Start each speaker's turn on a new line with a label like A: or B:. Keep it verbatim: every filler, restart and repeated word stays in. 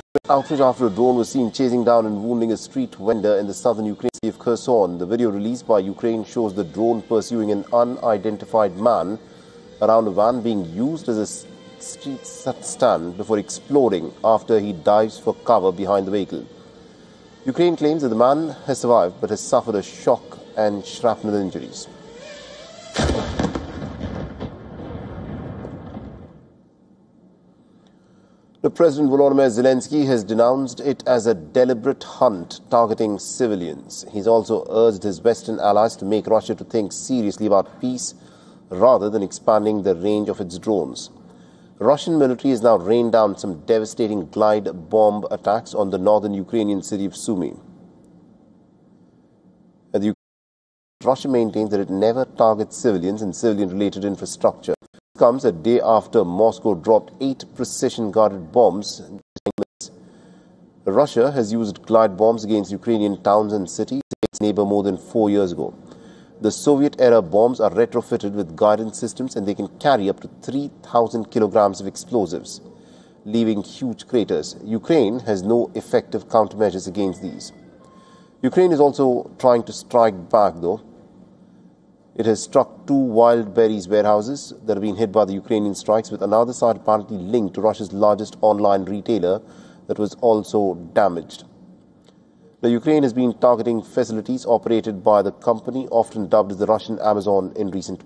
A: Outrage after a drone was seen chasing down and wounding a street vendor in the southern Ukraine city of Kherson. The video released by Ukraine shows the drone pursuing an unidentified man around a van being used as a street stand before exploding after he dives for cover behind the vehicle. Ukraine claims that the man has survived but has suffered a shock and shrapnel injuries. The President Volodymyr Zelensky has denounced it as a deliberate hunt targeting civilians. He's also urged his Western allies to make Russia to think seriously about peace rather than expanding the range of its drones. The Russian military has now rained down some devastating glide bomb attacks on the northern Ukrainian city of Sumy. The Russia maintains that it never targets civilians and civilian-related infrastructure. Comes a day after Moscow dropped eight precision-guided bombs. Russia has used glide bombs against Ukrainian towns and cities, its neighbor, more than four years ago. The Soviet-era bombs are retrofitted with guidance systems and they can carry up to three thousand kilograms of explosives, leaving huge craters. Ukraine has no effective countermeasures against these. Ukraine is also trying to strike back, though. It has struck two wild berries warehouses that have been hit by the Ukrainian strikes, with another site apparently linked to Russia's largest online retailer that was also damaged. The Ukraine has been targeting facilities operated by the company, often dubbed as the Russian Amazon, in recent